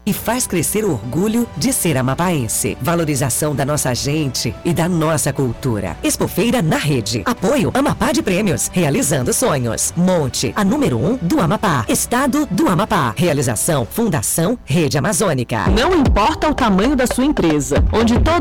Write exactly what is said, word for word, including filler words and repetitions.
e faz crescer o orgulho de ser amapaense. Valorização da nossa gente e da nossa cultura. Expofeira na rede. Apoio Amapá de Prêmios. Realizando sonhos. Monte, a número um do Amapá. Estado do Amapá. Realização Fundação Rede Amazônica. Não importa o tamanho da sua empresa, onde todo